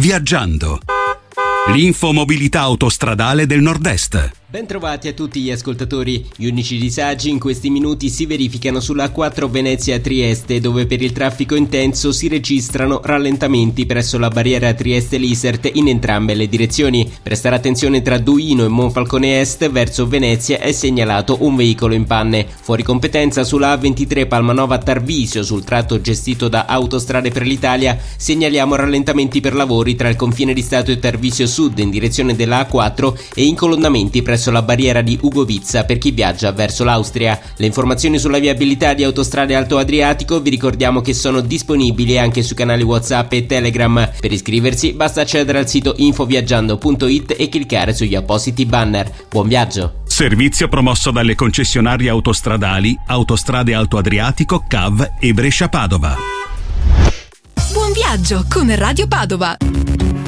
Viaggiando. L'infomobilità autostradale del Nord-Est. Bentrovati a tutti gli ascoltatori. Gli unici disagi in questi minuti si verificano sulla A4 Venezia-Trieste, dove per il traffico intenso si registrano rallentamenti presso la barriera Trieste-Lisert in entrambe le direzioni. Prestare attenzione tra Duino e Monfalcone Est verso Venezia è segnalato un veicolo in panne. Fuori competenza sulla A23 Palmanova-Tarvisio, sul tratto gestito da Autostrade per l'Italia, segnaliamo rallentamenti per lavori tra il confine di Stato e Tarvisio Sud in direzione della A4 e incolonnamenti presso la barriera di Ugovizza per chi viaggia verso l'Austria. Le informazioni sulla viabilità di Autostrade Alto Adriatico vi ricordiamo che sono disponibili anche sui canali WhatsApp e Telegram. Per iscriversi basta accedere al sito infoviaggiando.it e cliccare sugli appositi banner. Buon viaggio! Servizio promosso dalle concessionarie autostradali Autostrade Alto Adriatico, CAV e Brescia Padova. Buon viaggio con Radio Padova!